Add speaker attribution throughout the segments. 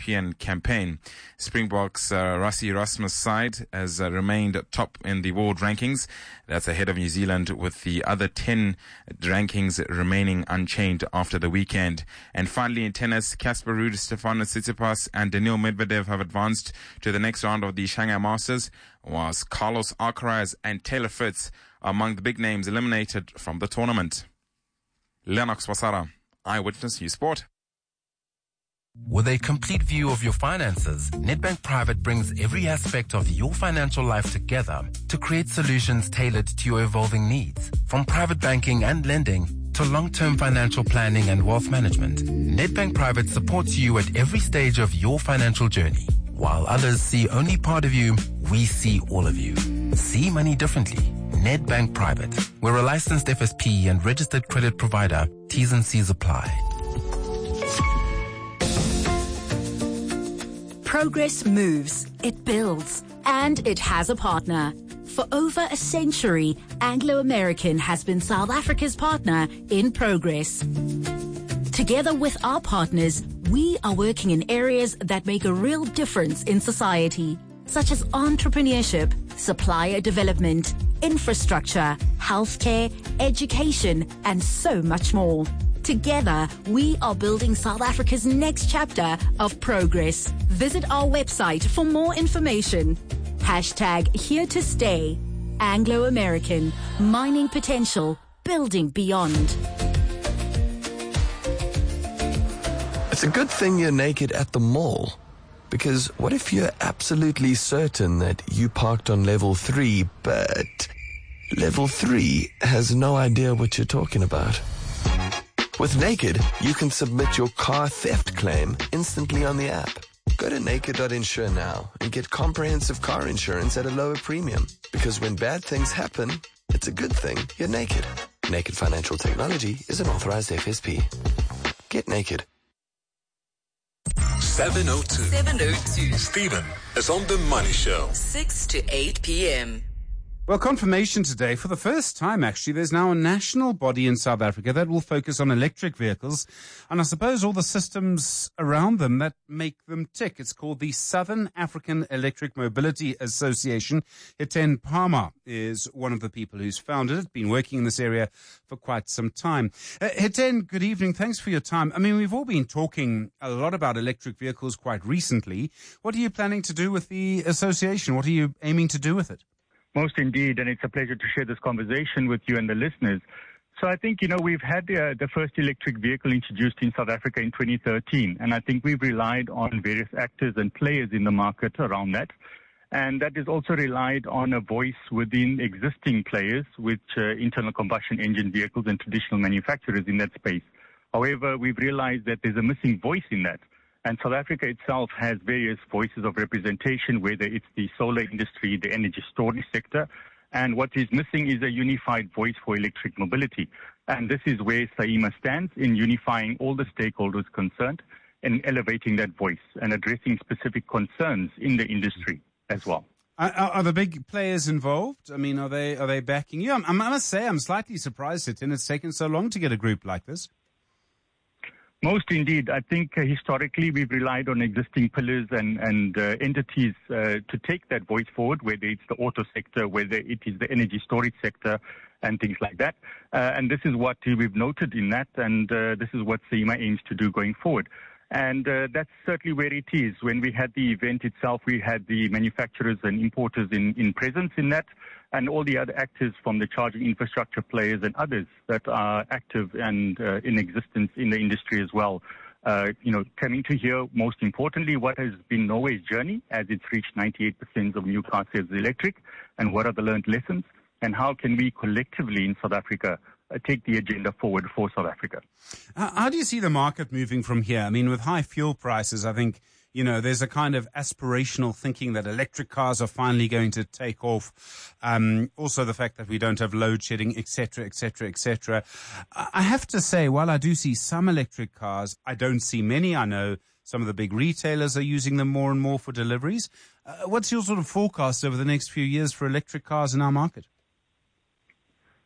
Speaker 1: European campaign. Springboks Rassie Erasmus' side has remained top in the world rankings. That's ahead of New Zealand, with the other 10 rankings remaining unchanged after the weekend. And finally, in tennis, Casper Ruud, Stefanos Tsitsipas and Daniil Medvedev have advanced to the next round of the Shanghai Masters, whilst Carlos Alcaraz and Taylor Fritz are among the big names eliminated from the tournament. Lennox Wasara, Eyewitness News Sport.
Speaker 2: With a complete view of your finances, Nedbank Private brings every aspect of your financial life together to create solutions tailored to your evolving needs. From private banking and lending to long-term financial planning and wealth management, Nedbank Private supports you at every stage of your financial journey. While others see only part of you, we see all of you. See money differently. Nedbank Private. We're a licensed FSP and registered credit provider. T's and C's apply.
Speaker 3: Progress moves, it builds, and it has a partner. For over a century, Anglo American has been South Africa's partner in progress. Together with our partners, we are working in areas that make a real difference in society, such as entrepreneurship, supplier development, infrastructure, healthcare, education, and so much more. Together, we are building South Africa's next chapter of progress. Visit our website for more information. Hashtag here to stay. Anglo American. Mining potential. Building beyond.
Speaker 4: It's a good thing you're naked at the mall. Because what if you're absolutely certain that you parked on level 3, but level 3 has no idea what you're talking about? With Naked, you can submit your car theft claim instantly on the app. Go to naked.insure now and get comprehensive car insurance at a lower premium. Because when bad things happen, it's a good thing you're naked. Naked Financial Technology is an authorized FSP. Get naked.
Speaker 5: 702. Stephen is on The Money Show.
Speaker 6: 6 to 8 p.m.
Speaker 7: Well, confirmation today. For the first time, actually, there's now a national body in South Africa that will focus on electric vehicles, and I suppose all the systems around them that make them tick. It's called the Southern African Electric Mobility Association. Hiten Palmer is one of the people who's founded it, been working in this area for quite some time. Hiten, good evening. Thanks for your time. I mean, we've all been talking a lot about electric vehicles quite recently. What are you planning to do with the association? What are you aiming to do with it?
Speaker 8: Most indeed, and it's a pleasure to share this conversation with you and the listeners. So I think, we've had the first electric vehicle introduced in South Africa in 2013, and I think we've relied on various actors and players in the market around that. And that has also relied on a voice within existing players, which internal combustion engine vehicles and traditional manufacturers in that space. However, we've realized that there's a missing voice in that. And South Africa itself has various voices of representation, whether it's the solar industry, the energy storage sector. And what is missing is a unified voice for electric mobility. And this is where SAIMA stands in unifying all the stakeholders concerned and elevating that voice and addressing specific concerns in the industry as well.
Speaker 7: Are the big players involved? I mean, are they backing you? I must say I'm slightly surprised and it's taken so long to get a group like this.
Speaker 8: Most indeed. I think historically we've relied on existing pillars and entities to take that voice forward, whether it's the auto sector, whether it is the energy storage sector and things like that. And this is what we've noted in that, and this is what SEMA aims to do going forward. And that's certainly where it is. When we had the event itself, we had the manufacturers and importers in presence in that, and all the other actors from the charging infrastructure players and others that are active and in existence in the industry as well. Coming to hear, most importantly, what has been Norway's journey as it's reached 98% of new car sales electric, and what are the learned lessons, and how can we collectively in South Africa take the agenda forward for South Africa.
Speaker 7: How do you see the market moving from here? I mean, with high fuel prices, I think, there's a kind of aspirational thinking that electric cars are finally going to take off. Also the fact that we don't have load shedding, et cetera, et cetera, et cetera. I have to say, while I do see some electric cars, I don't see many. I know some of the big retailers are using them more and more for deliveries. What's your sort of forecast over the next few years for electric cars in our market?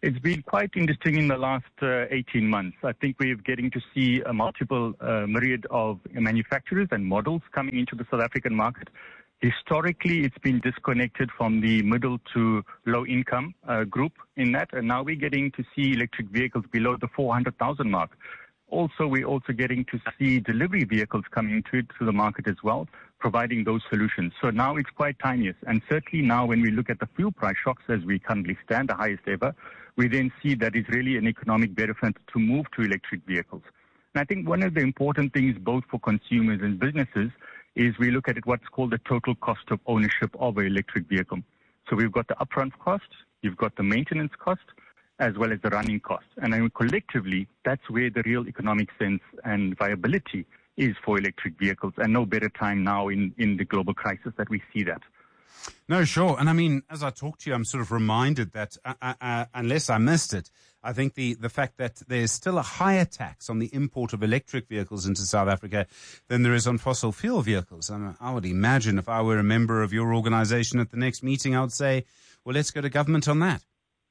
Speaker 8: It's been quite interesting in the last 18 months. I think we're getting to see a multiple myriad of manufacturers and models coming into the South African market. Historically, it's been disconnected from the middle to low income group in that, and now we're getting to see electric vehicles below the 400,000 mark. Also, we're also getting to see delivery vehicles coming to the market as well, providing those solutions. So now it's quite timeless. And certainly now when we look at the fuel price shocks as we currently stand, the highest ever, we then see that it's really an economic benefit to move to electric vehicles. And I think one of the important things both for consumers and businesses is we look at it what's called the total cost of ownership of an electric vehicle. So we've got the upfront cost, you've got the maintenance cost, as well as the running costs. And then collectively, that's where the real economic sense and viability is for electric vehicles, and no better time now in the global crisis that we see that.
Speaker 7: No, sure. And I mean, as I talk to you, I'm sort of reminded that unless I missed it, I think the fact that there's still a higher tax on the import of electric vehicles into South Africa than there is on fossil fuel vehicles. I would imagine if I were a member of your organization at the next meeting, I would say, well, let's go to government on that.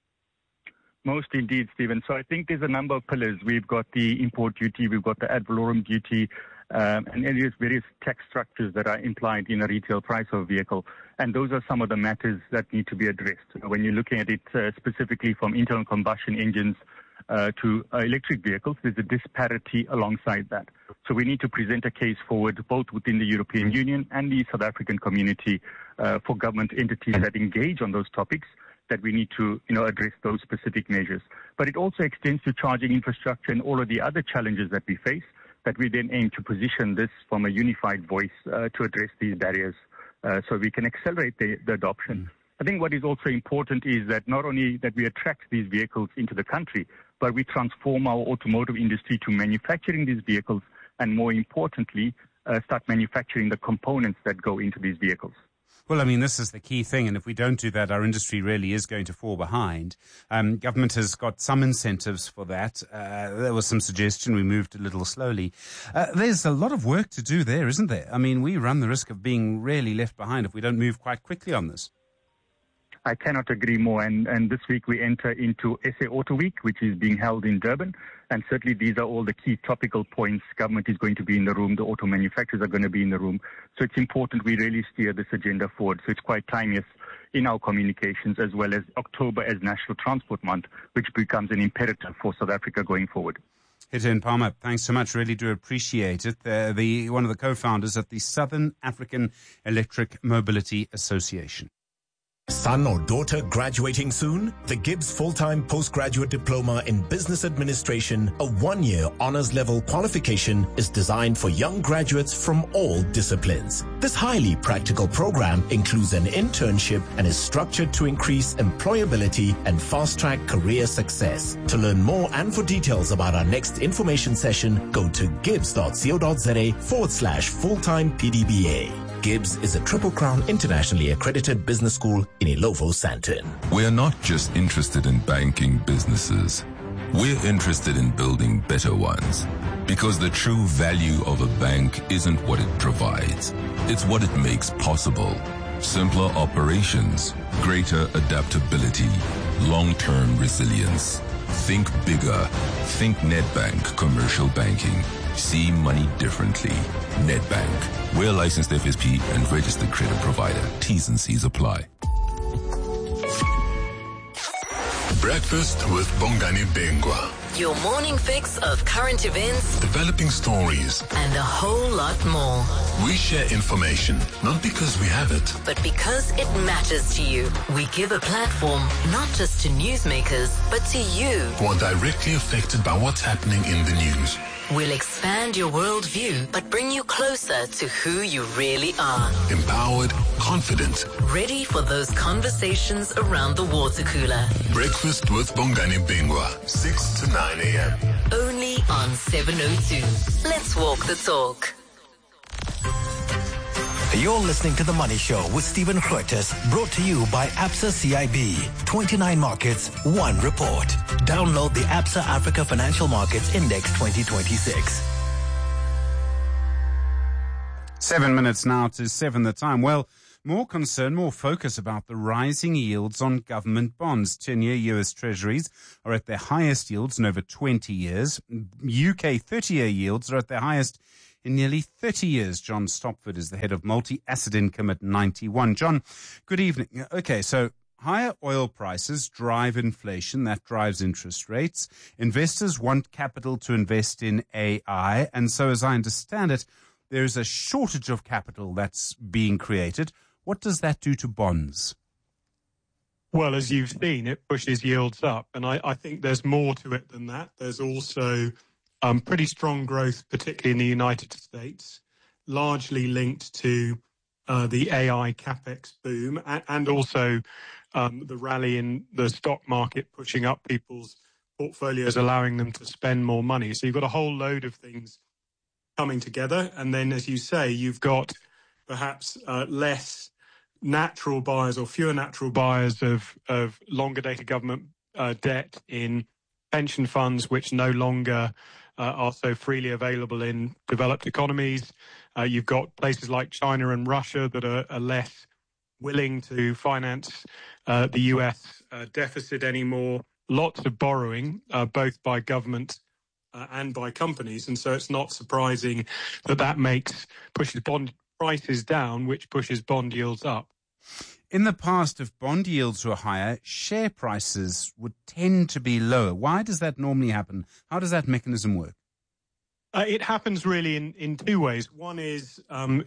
Speaker 8: Most indeed, Stephen. So I think there's a number of pillars. We've got the import duty, we've got the ad valorem duty, and there's various tax structures that are implied in a retail price of a vehicle. And those are some of the matters that need to be addressed. When you're looking at it specifically from internal combustion engines to electric vehicles, there's a disparity alongside that. So we need to present a case forward both within the European Union and the South African community for government entities that engage on those topics, that we need to, address those specific measures. But it also extends to charging infrastructure and all of the other challenges that we face, that we then aim to position this from a unified voice to address these barriers so we can accelerate the adoption. I think what is also important is that not only that we attract these vehicles into the country, but we transform our automotive industry to manufacturing these vehicles and, more importantly, start manufacturing the components that go into these vehicles.
Speaker 7: Well, I mean, this is the key thing, and if we don't do that, our industry really is going to fall behind. Government has got some incentives for that. There was some suggestion we moved a little slowly. There's a lot of work to do there, isn't there? I mean, we run the risk of being really left behind if we don't move quite quickly on this.
Speaker 8: I cannot agree more. And this week we enter into SA Auto Week, which is being held in Durban. And certainly these are all the key topical points. Government is going to be in the room. The auto manufacturers are going to be in the room. So it's important we really steer this agenda forward. So it's quite timeless in our communications, as well as October as National Transport Month, which becomes an imperative for South Africa going forward.
Speaker 7: Hiten Palmer, thanks so much. Really do appreciate it. One of the co-founders at the Southern African Electric Mobility Association.
Speaker 9: Son or daughter graduating soon? The Gibbs Full-Time Postgraduate Diploma in Business Administration, a one-year honors level qualification, is designed for young graduates from all disciplines. This highly practical program includes an internship and is structured to increase employability and fast-track career success. To learn more and for details about our next information session, go to gibbs.co.za/full-time PDBA. Gibbs is a Triple Crown internationally accredited business school in Ilovo, Sandton.
Speaker 10: We're not just interested in banking businesses. We're interested in building better ones. Because the true value of a bank isn't what it provides. It's what it makes possible. Simpler operations, greater adaptability, long-term resilience. Think bigger. Think Nedbank Commercial Banking. See money differently. Nedbank. We're licensed FSP and registered credit provider. T's and C's apply.
Speaker 5: Breakfast with Bongani Bengwa.
Speaker 6: Your morning fix of current events,
Speaker 5: Developing stories,
Speaker 6: and a whole lot more.
Speaker 5: We share information, not because we have it,
Speaker 6: but because it matters to you. We give a platform not just to newsmakers, but to you,
Speaker 5: who are directly affected by what's happening in the news.
Speaker 6: We'll expand your worldview, but bring you closer to who you really are.
Speaker 5: Empowered, confident,
Speaker 6: ready for those conversations around the water cooler.
Speaker 5: Breakfast with Bongani Bengwa, 6 to 9 a.m.
Speaker 6: Only on 702. Let's walk the talk.
Speaker 11: You're listening to The Money Show with Stephen Grootes, brought to you by Absa CIB. 29 markets, one report. Download the Absa Africa Financial Markets Index 2026.
Speaker 7: 7 minutes now to 7 the time. Well, More concern, more focus about the rising yields on government bonds. 10-year US Treasuries are at their highest yields in over 20 years. UK 30-year yields are at their highest in nearly 30 years. John Stopford is the head of multi-asset income at 91. John, good evening. Okay, so higher oil prices drive inflation. That drives interest rates. Investors want capital to invest in AI. And so, as I understand it, there is a shortage of capital that's being created. What does that do to bonds?
Speaker 12: Well, as you've seen, it pushes yields up. And I think there's more to it than that. There's also pretty strong growth, particularly in the United States, largely linked to the AI capex boom and also the rally in the stock market pushing up people's portfolios, allowing them to spend more money. So you've got a whole load of things coming together. And then, as you say, you've got perhaps less natural buyers or fewer natural buyers of longer dated government debt in pension funds, which no longer are so freely available in developed economies. You've got places like China and Russia that are less willing to finance the US deficit anymore. Lots of borrowing, both by government and by companies. And so it's not surprising that pushes bond prices down, which pushes bond yields up.
Speaker 7: In the past, if bond yields were higher, share prices would tend to be lower. Why does that normally happen? How does that mechanism work?
Speaker 12: It happens really in two ways. One is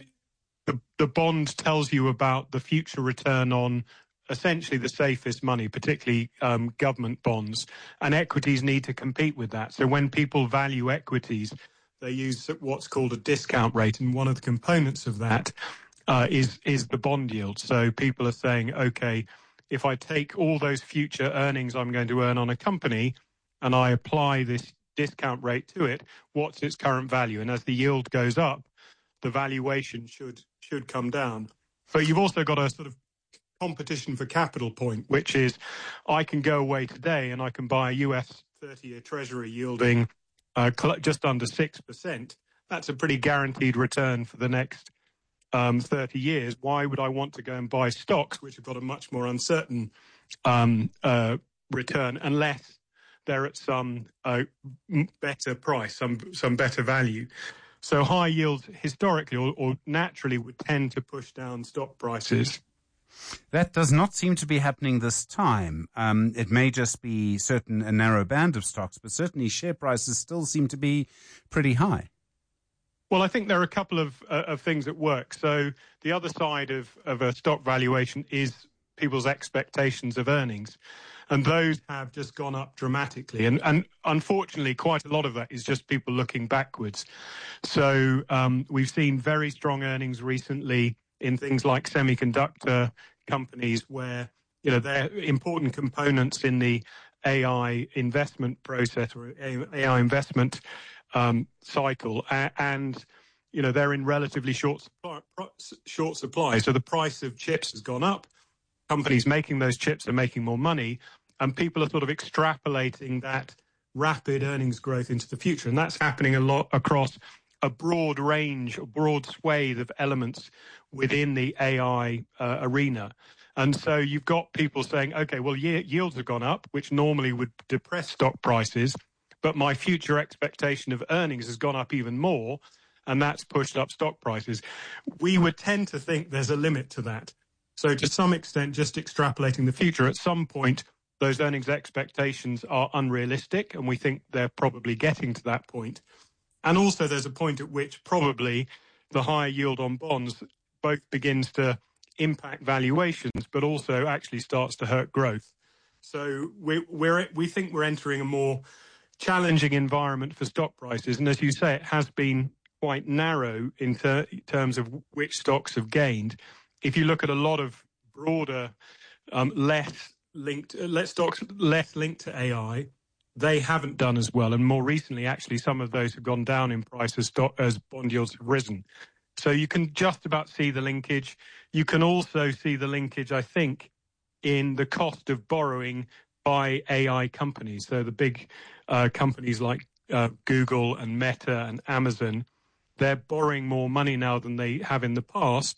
Speaker 12: the bond tells you about the future return on essentially the safest money, particularly government bonds, and equities need to compete with that. So when people value equities, they use what's called a discount rate, and one of the components of that is the bond yield. So people are saying, okay, if I take all those future earnings I'm going to earn on a company and I apply this discount rate to it, what's its current value? And as the yield goes up, the valuation should come down. But you've also got a sort of competition for capital point, which is I can go away today and I can buy a US 30-year Treasury yielding just under 6%. That's a pretty guaranteed return for the next 30 years. Why would I want to go and buy stocks which have got a much more uncertain return unless they're at some better price, some better value? So high yields historically or naturally would tend to push down stock prices.
Speaker 7: That does not seem to be happening this time. It may just be a narrow band of stocks, but certainly share prices still seem to be pretty high.
Speaker 12: Well, I think there are a couple of things at work. So the other side of a stock valuation is people's expectations of earnings. And those have just gone up dramatically. And unfortunately, quite a lot of that is just people looking backwards. So we've seen very strong earnings recently in things like semiconductor companies where, they're important components in the AI investment process or AI investment cycle. And, they're in relatively short supply. So the price of chips has gone up. Companies making those chips are making more money, and people are sort of extrapolating that rapid earnings growth into the future. And that's happening a lot across a broad range, a broad swathe of elements within the AI arena. And so you've got people saying, okay, well, yields have gone up, which normally would depress stock prices, but my future expectation of earnings has gone up even more, and that's pushed up stock prices. We would tend to think there's a limit to that. So to some extent, just extrapolating the future, at some point, those earnings expectations are unrealistic, and we think they're probably getting to that point. And also there's a point at which probably the higher yield on bonds both begins to impact valuations, but also actually starts to hurt growth. So we think we're entering a more challenging environment for stock prices. And as you say, it has been quite narrow in terms of which stocks have gained. If you look at a lot of broader, stocks less linked to AI, they haven't done as well. And more recently, actually, some of those have gone down in price as bond yields have risen. So you can just about see the linkage. You can also see the linkage, I think, in the cost of borrowing by AI companies. So the big companies like Google and Meta and Amazon, they're borrowing more money now than they have in the past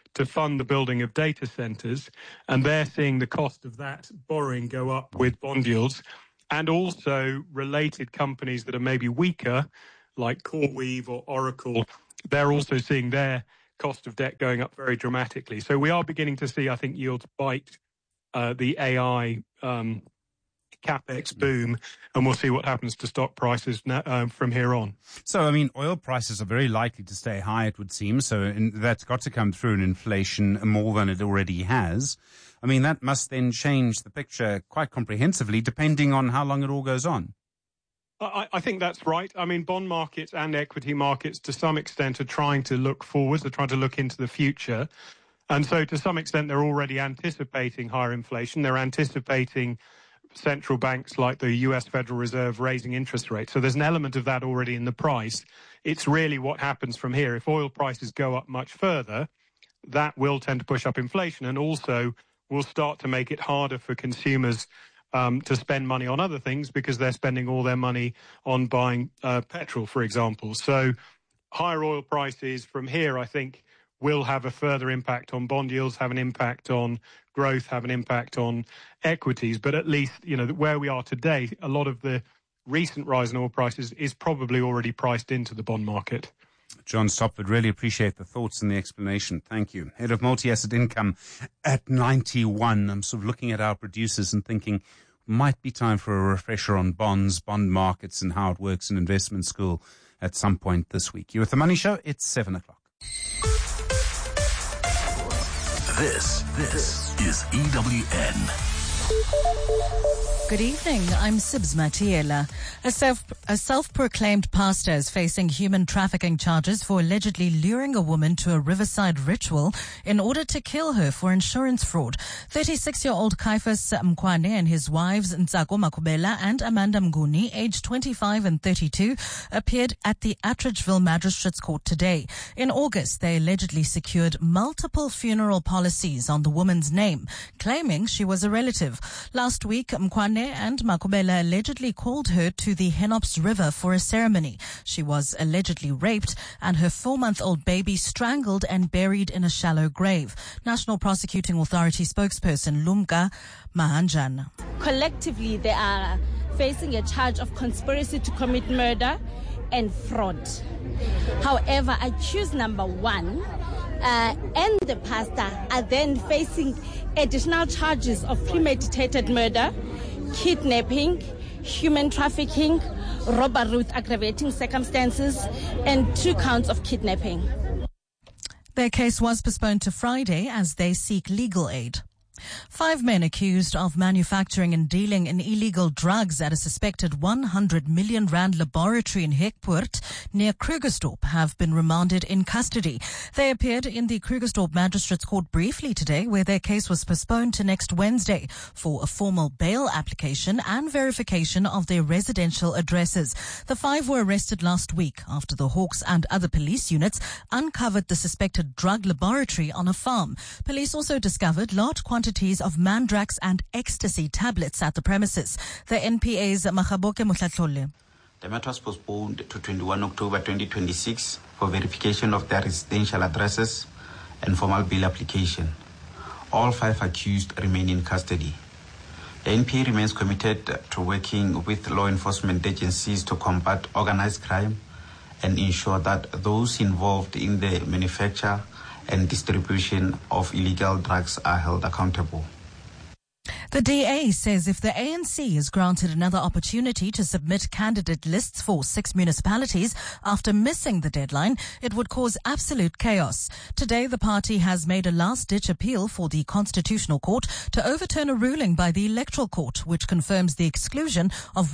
Speaker 12: to fund the building of data centres, and they're seeing the cost of that borrowing go up with bond yields. And also related companies that are maybe weaker, like CoreWeave or Oracle, they're also seeing their cost of debt going up very dramatically. So we are beginning to see, I think, yields bite the AI CapEx boom, and we'll see what happens to stock prices from here on.
Speaker 7: So, I mean, oil prices are very likely to stay high, it would seem. So that's got to come through in inflation more than it already has. I mean, that must then change the picture quite comprehensively, depending on how long it all goes on.
Speaker 12: I think that's right. I mean, bond markets and equity markets, to some extent, are trying to look forwards. They're trying to look into the future. And so, to some extent, they're already anticipating higher inflation. They're anticipating central banks like the US Federal Reserve raising interest rates. So there's an element of that already in the price. It's really what happens from here. If oil prices go up much further, that will tend to push up inflation, and also will start to make it harder for consumers to spend money on other things because they're spending all their money on buying petrol, for example. So higher oil prices from here, I think, will have a further impact on bond yields, have an impact on growth, have an impact on equities. But at least, you know, where we are today, a lot of the recent rise in oil prices is probably already priced into the bond market.
Speaker 7: John Stopford, really appreciate the thoughts and the explanation. Thank you. Head of Multi-Asset Income at 91. I'm sort of looking at our producers and thinking, might be time for a refresher on bonds, bond markets, and how it works in investment school at some point this week. You're with The Money Show. It's 7 o'clock.
Speaker 5: This is EWN.
Speaker 13: Good evening. I'm Sibs Matiela. A self-proclaimed pastor is facing human trafficking charges for allegedly luring a woman to a riverside ritual in order to kill her for insurance fraud. 36-year-old Caiphas Mkwane and his wives Ntsako Makubela and Amanda Mnguni, aged 25 and 32, appeared at the Attridgeville Magistrates Court today. In August, they allegedly secured multiple funeral policies on the woman's name, claiming she was a relative. Last week, Mkwane and Makubela allegedly called her to the Henops River for a ceremony. She was allegedly raped and her 4-month-old baby strangled and buried in a shallow grave. National Prosecuting Authority spokesperson Lumka Mahanjan.
Speaker 14: Collectively, they are facing a charge of conspiracy to commit murder and fraud. However, accused number 1 and the pastor are then facing additional charges of premeditated murder, kidnapping, human trafficking, robbery with aggravating circumstances, and 2 counts of kidnapping.
Speaker 13: Their case was postponed to Friday as they seek legal aid. 5 men accused of manufacturing and dealing in illegal drugs at a suspected 100 million rand laboratory in Hekpoort near Krugersdorp have been remanded in custody. They appeared in the Krugersdorp Magistrates Court briefly today, where their case was postponed to next Wednesday for a formal bail application and verification of their residential addresses. The 5 were arrested last week after the Hawks and other police units uncovered the suspected drug laboratory on a farm. Police also discovered large quantities of Mandrax and ecstasy tablets at the premises. The NPA's Makgaboke Motlatlole.
Speaker 15: The matter was postponed to 21 October 2026 for verification of their residential addresses and formal bail application. All 5 accused remain in custody. The NPA remains committed to working with law enforcement agencies to combat organized crime and ensure that those involved in the manufacture and distribution of illegal drugs are held accountable.
Speaker 13: The DA says if the ANC is granted another opportunity to submit candidate lists for 6 municipalities after missing the deadline, it would cause absolute chaos. Today, the party has made a last-ditch appeal for the Constitutional Court to overturn a ruling by the Electoral Court, which confirms the exclusion of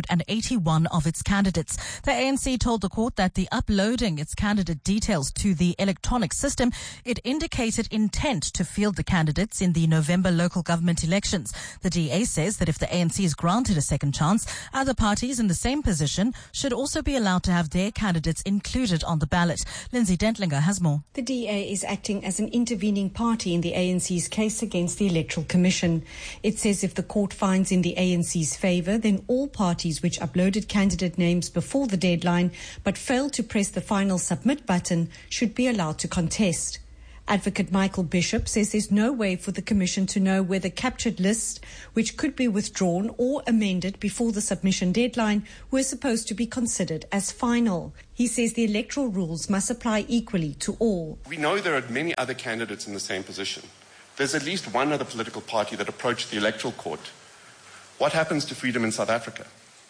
Speaker 13: 181 of its candidates. The ANC told the court that the uploading its candidate details to the electronic system, it indicated intent to field the candidates in the November local government elections. The DA says that if the ANC is granted a second chance, other parties in the same position should also be allowed to have their candidates included on the ballot. Lindsay Dentlinger has more.
Speaker 16: The DA is acting as an intervening party in the ANC's case against the Electoral Commission. It says if the court finds in the ANC's favour, then all parties which uploaded candidate names before the deadline but failed to press the final submit button should be allowed to contest. Advocate Michael Bishop says there's no way for the Commission to know whether captured lists, which could be withdrawn or amended before the submission deadline, were supposed to be considered as final. He says the electoral rules must apply equally to all.
Speaker 17: We know there are many other candidates in the same position. There's at least one other political party that approached the electoral court. What happens to freedom in South Africa?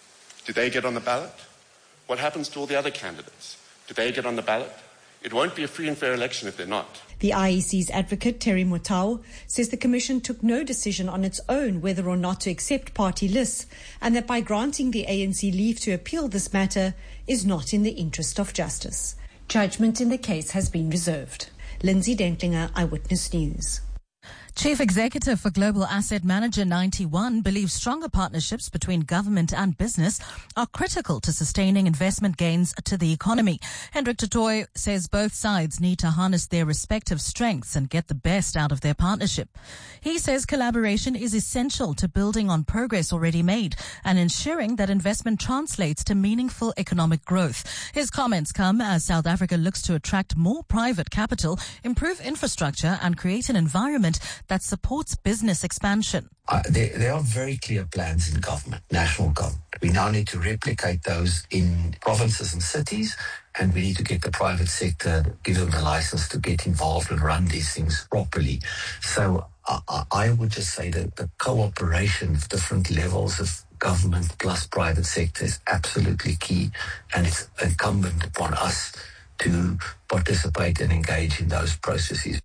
Speaker 17: Do they get on the ballot? What happens to all the other candidates? Do they get on the ballot? It won't be a free and fair election if they're not.
Speaker 16: The IEC's advocate, Terry Motau, says the Commission took no decision on its own whether or not to accept party lists, and that by granting the ANC leave to appeal this matter is not in the interest of justice. Judgment in the case has been reserved. Lindsay Dentlinger, Eyewitness News.
Speaker 13: Chief Executive for Global Asset Manager 91 believes stronger partnerships between government and business are critical to sustaining investment gains to the economy. Hendrik Totoy says both sides need to harness their respective strengths and get the best out of their partnership. He says collaboration is essential to building on progress already made and ensuring that investment translates to meaningful economic growth. His comments come as South Africa looks to attract more private capital, improve infrastructure and create an environment that supports business expansion.
Speaker 18: There are very clear plans in government, national government. We now need to replicate those in provinces and cities, and we need to get the private sector, give them the license to get involved and run these things properly. So I would just say that the cooperation of different levels of government plus private sector is absolutely key, and it's incumbent upon us to participate and engage in those processes.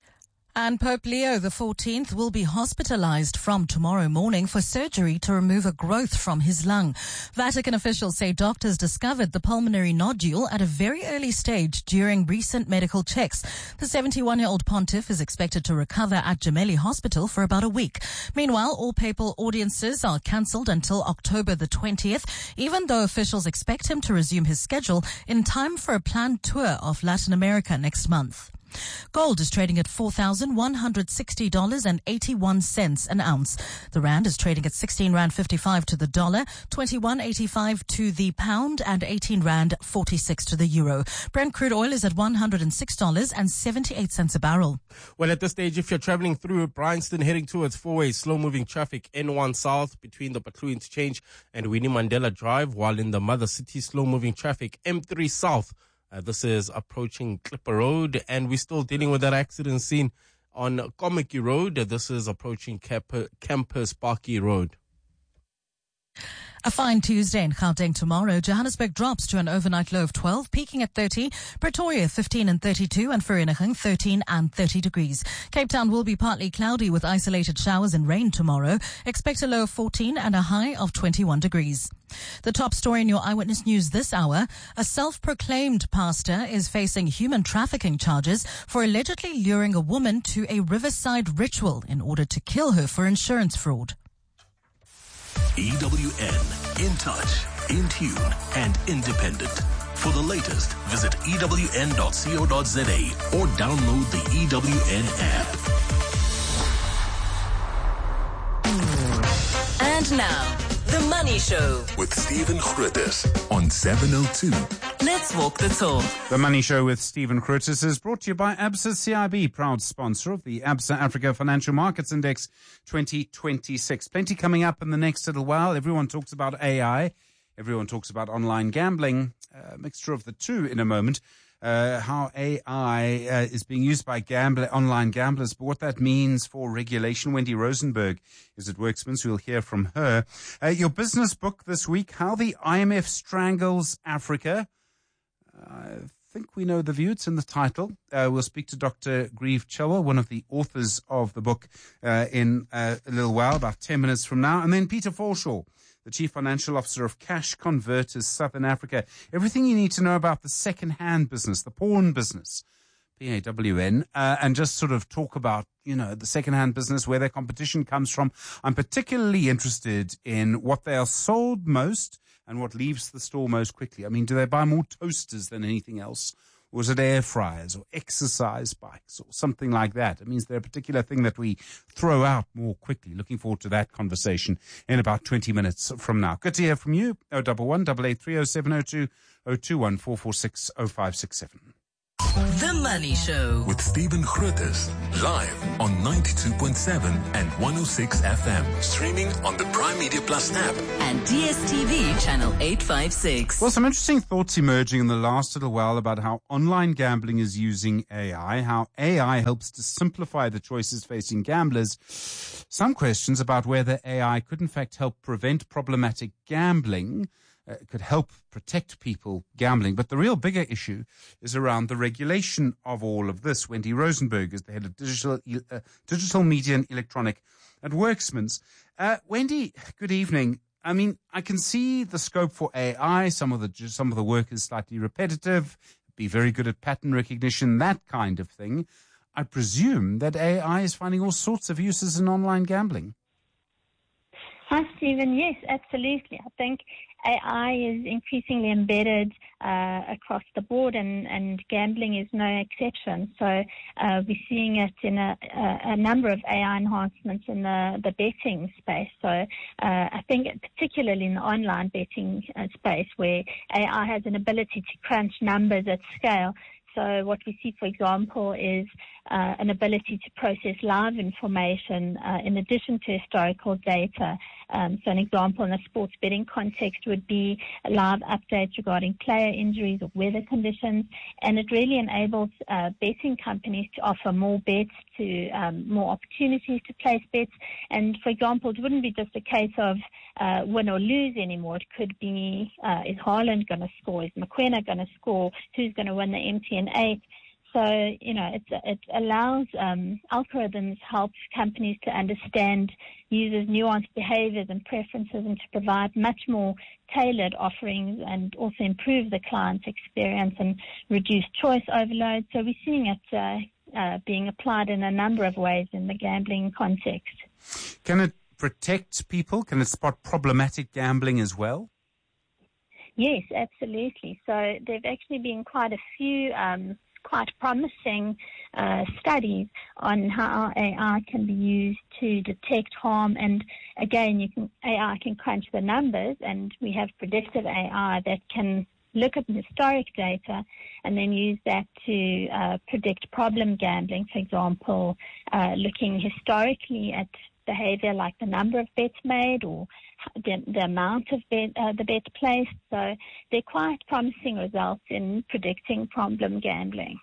Speaker 13: And Pope Leo XIV will be hospitalized from tomorrow morning for surgery to remove a growth from his lung. Vatican officials say doctors discovered the pulmonary nodule at a very early stage during recent medical checks. The 71-year-old pontiff is expected to recover at Gemelli Hospital for about a week. Meanwhile, all papal audiences are cancelled until October the 20th, even though officials expect him to resume his schedule in time for a planned tour of Latin America next month. Gold is trading at $4,160.81 an ounce. The rand is trading at 16 rand 55 to the dollar, 21.85 to the pound, and 18 rand 46 to the euro. Brent crude oil is at $106.78 a barrel.
Speaker 19: Well, at this stage, if you're traveling through Bryanston heading towards four-way slow-moving traffic, N1 South between the Patlu Interchange and Winnie Mandela Drive, while in the Mother City slow-moving traffic, M3 South. This is approaching Clipper Road, and we're still dealing with that accident scene on Komiki Road. This is approaching Campus Parky Road.
Speaker 13: A fine Tuesday in Gauteng tomorrow. Johannesburg drops to an overnight low of 12, peaking at 30. Pretoria 15 and 32, and Vereeniging 13 and 30 degrees. Cape Town will be partly cloudy with isolated showers and rain tomorrow. Expect a low of 14 and a high of 21 degrees. The top story in your Eyewitness News this hour: a self-proclaimed pastor is facing human trafficking charges for allegedly luring a woman to a riverside ritual in order to kill her for insurance fraud.
Speaker 5: EWN, in touch, in tune, and independent. For the latest, visit ewn.co.za or download the EWN app.
Speaker 6: And now, The Money Show
Speaker 5: with Stephen Grootes on 702.
Speaker 6: Let's walk the talk.
Speaker 7: The Money Show with Stephen Grootes is brought to you by ABSA CIB, proud sponsor of the ABSA Africa Financial Markets Index 2026. Plenty coming up in the next little while. Everyone talks about AI. Everyone talks about online gambling. A mixture of the two in a moment. How AI is being used by online gamblers, but what that means for regulation. Wendy Rosenberg is at Worksmans. We'll hear from her. Your business book this week, How the IMF Strangles Africa. I think we know the view. It's in the title. We'll speak to Dr. Grieve Chilwell, one of the authors of the book, in a little while, about 10 minutes from now. And then Peter Forshaw, the Chief Financial Officer of Cash Converters Southern Africa. Everything you need to know about the second-hand business, the pawn business, PAWN, and just sort of talk about, the second-hand business, where their competition comes from. I'm particularly interested in what they are sold most and what leaves the store most quickly. I mean, do they buy more toasters than anything else? Or is it air fryers or exercise bikes or something like that? It means they're a particular thing that we throw out more quickly. Looking forward to that conversation in about 20 minutes from now. Good to hear from you. 011 883 0702 021 446 0567.
Speaker 6: The Money Show
Speaker 5: with Stephen Grootes, live on 92.7 and 106 FM, streaming on the Prime Media Plus app
Speaker 6: and DSTV channel 856.
Speaker 7: Well, some interesting thoughts emerging in the last little while about how online gambling is using AI, how AI helps to simplify the choices facing gamblers. Some questions about whether AI could in fact help prevent problematic gambling, could help protect people gambling. But the real bigger issue is around the regulation of all of this. Wendy Rosenberg is the head of digital media and electronic at Worksmans. Wendy, good evening. I mean, I can see the scope for AI. Some of the work is slightly repetitive, be very good at pattern recognition, that kind of thing. I presume that AI is finding all sorts of uses in online gambling.
Speaker 20: Hi, Stephen. Yes, absolutely. I think AI is increasingly embedded across the board, and gambling is no exception. So we're seeing it in a number of AI enhancements in the betting space. So I think particularly in the online betting space, where AI has an ability to crunch numbers at scale. So what we see, for example, is an ability to process live information in addition to historical data. So an example in a sports betting context would be live updates regarding player injuries or weather conditions. And it really enables betting companies to offer more bets, to more opportunities to place bets. And, for example, it wouldn't be just a case of win or lose anymore. It could be, is Haaland going to score? Is McQuena going to score? Who's going to win the MTN 8? So, it allows algorithms, help companies to understand users' nuanced behaviors and preferences, and to provide much more tailored offerings, and also improve the client's experience and reduce choice overload. So we're seeing it being applied in a number of ways in the gambling context.
Speaker 7: Can it protect people? Can it spot problematic gambling as well?
Speaker 20: Yes, absolutely. So there have actually been quite a few quite promising studies on how AI can be used to detect harm. And again, AI can crunch the numbers, and we have predictive AI that can look at the historic data and then use that to predict problem gambling. For example, looking historically at behavior like the number of bets made or the amount of the bet placed. So they're quite promising results in predicting problem gambling.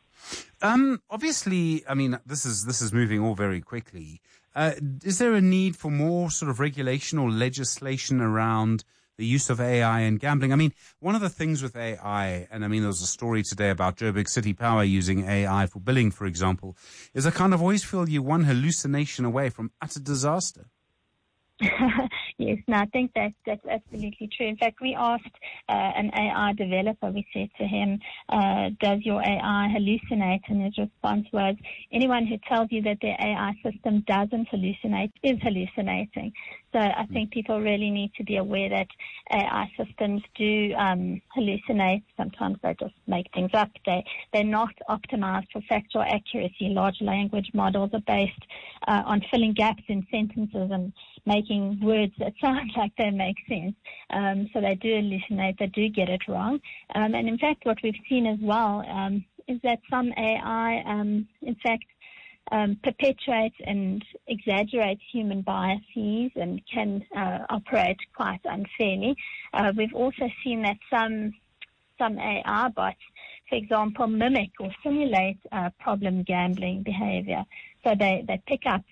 Speaker 7: Obviously, I mean, this is moving all very quickly. Is there a need for more sort of regulation or legislation around the use of AI in gambling? I mean, one of the things with AI, and I mean, there was a story today about Joburg City Power using AI for billing, for example, is I kind of always feel you're one hallucination away from utter disaster.
Speaker 20: Yes, no, I think that's absolutely true. In fact, we asked an AI developer, we said to him, does your AI hallucinate? And his response was, anyone who tells you that their AI system doesn't hallucinate is hallucinating. So I think people really need to be aware that AI systems do hallucinate. Sometimes they just make things up. They're not optimized for factual accuracy. Large language models are based on filling gaps in sentences and making words that sound like they make sense. So they do hallucinate. They do get it wrong. And in fact, what we've seen as well is that some AI, in fact, perpetuates and exaggerates human biases and can operate quite unfairly. We've also seen that some AI bots, for example, mimic or simulate problem gambling behavior. So they pick up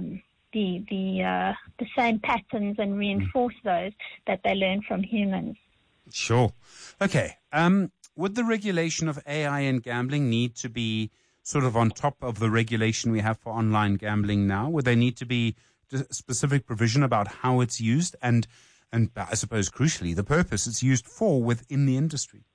Speaker 20: the same patterns and reinforce those that they learn from humans.
Speaker 7: Sure. Okay. Would the regulation of AI in gambling need to be sort of on top of the regulation we have for online gambling now? Would there need to be specific provision about how it's used and I suppose crucially the purpose it's used for within the industry?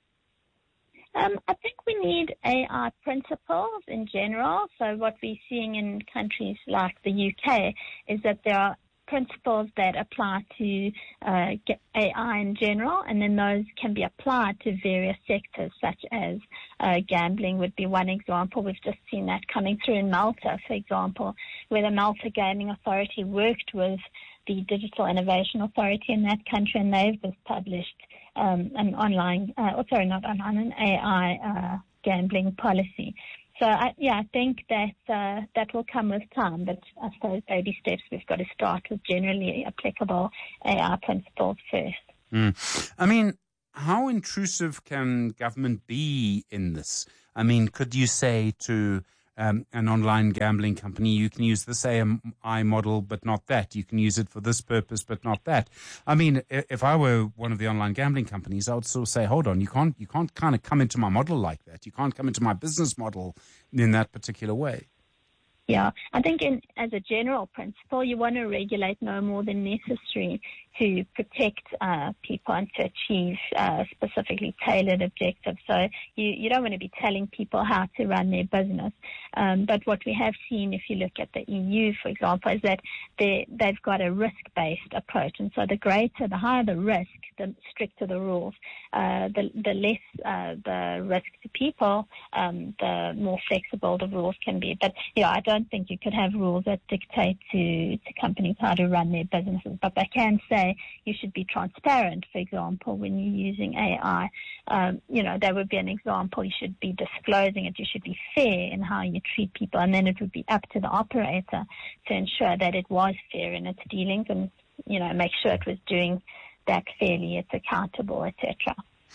Speaker 20: I think we need AI principles in general. So what we're seeing in countries like the UK is that there are principles that apply to AI in general, and then those can be applied to various sectors, such as gambling would be one example. We've just seen that coming through in Malta, for example, where the Malta Gaming Authority worked with the Digital Innovation Authority in that country, and they've just published an AI gambling policy. So, I think that that will come with time, but I suppose baby steps, we've got to start with generally applicable AI principles first.
Speaker 7: I mean, how intrusive can government be in this? I mean, could you say to an online gambling company, you can use this AMI model, but not that. You can use it for this purpose, but not that. I mean, if I were one of the online gambling companies, I would sort of say, hold on, you can't kind of come into my model like that. You can't come into my business model in that particular way.
Speaker 20: Yeah, I think as a general principle, you want to regulate no more than necessary to protect people and to achieve specifically tailored objectives. So you don't want to be telling people how to run their business. But what we have seen, if you look at the EU, for example, is that they've got a risk-based approach. And so the higher the risk, the stricter the rules. The less the risk to people, the more flexible the rules can be. But I don't think you could have rules that dictate to companies how to run their businesses. But they can say you should be transparent, for example, when you're using AI. That would be an example. You should be disclosing it. You should be fair in how you treat people. And then it would be up to the operator to ensure that it was fair in its dealings and, make sure it was doing that fairly, it's accountable, etc.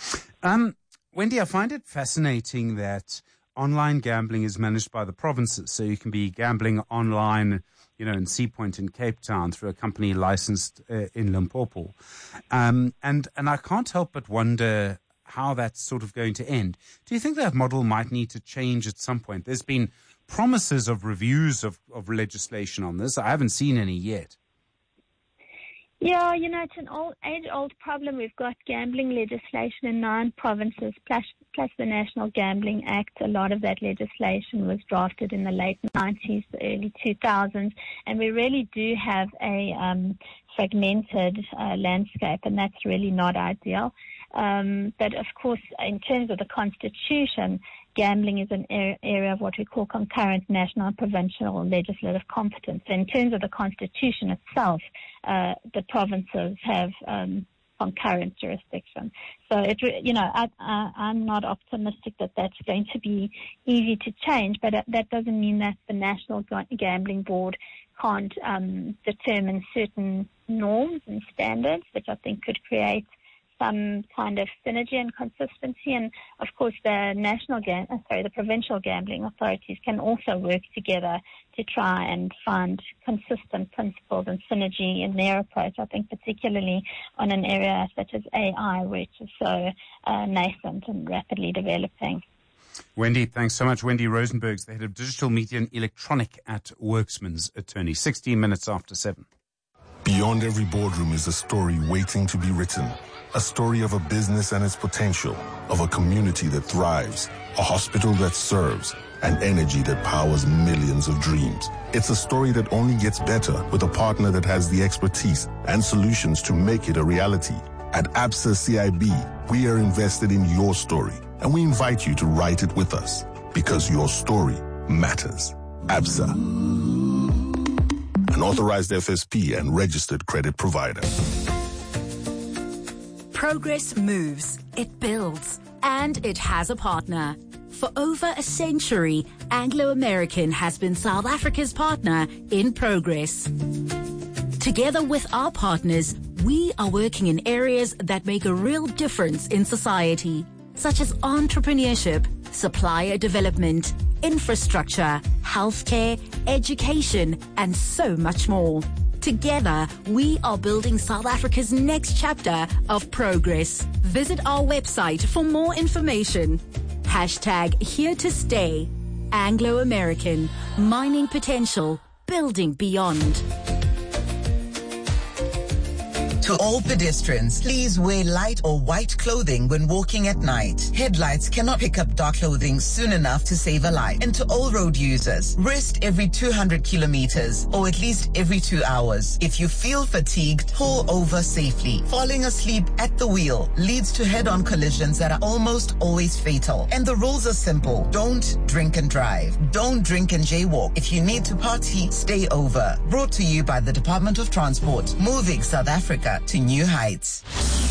Speaker 7: Wendy, I find it fascinating that online gambling is managed by the provinces. So you can be gambling online, in Sea Point in Cape Town through a company licensed in Limpopo. And I can't help but wonder how that's sort of going to end. Do you think that model might need to change at some point? There's been promises of reviews of legislation on this. I haven't seen any yet.
Speaker 20: Yeah, it's an age-old problem. We've got gambling legislation in 9 provinces, plus the National Gambling Act. A lot of that legislation was drafted in the late 90s, the early 2000s, and we really do have a fragmented landscape, and that's really not ideal. But of course, in terms of the Constitution, gambling is an area of what we call concurrent national and provincial legislative competence. So in terms of the Constitution itself, the provinces have concurrent jurisdiction. So I'm not optimistic that that's going to be easy to change, but that doesn't mean that the National Gambling Board can't determine certain norms and standards, which I think could create some kind of synergy and consistency. And of course, the provincial gambling authorities can also work together to try and find consistent principles and synergy in their approach. I think particularly on an area such as AI, which is so nascent and rapidly developing.
Speaker 7: Wendy, thanks so much. Wendy Rosenberg's the head of digital media and electronic at Worksman's Attorney. 16 minutes after 7.
Speaker 21: Beyond every boardroom is a story waiting to be written. A story of a business and its potential, of a community that thrives, a hospital that serves, and energy that powers millions of dreams. It's a story that only gets better with a partner that has the expertise and solutions to make it a reality. At Absa CIB, we are invested in your story, and we invite you to write it with us, because your story matters. Absa, an authorized FSP and registered credit provider.
Speaker 3: Progress moves, it builds, and it has a partner. For over a century, Anglo American has been South Africa's partner in progress. Together with our partners, we are working in areas that make a real difference in society, such as entrepreneurship, supplier development, infrastructure, healthcare, education, and so much more. Together, we are building South Africa's next chapter of progress. Visit our website for more information. #Here to Stay. Anglo American. Mining potential. Building beyond.
Speaker 22: To all pedestrians, please wear light or white clothing when walking at night. Headlights cannot pick up dark clothing soon enough to save a life. And to all road users, rest every 200 kilometers or at least every 2 hours. If you feel fatigued, pull over safely. Falling asleep at the wheel leads to head-on collisions that are almost always fatal. And the rules are simple. Don't drink and drive. Don't drink and jaywalk. If you need to party, stay over. Brought to you by the Department of Transport, moving South Africa to new heights.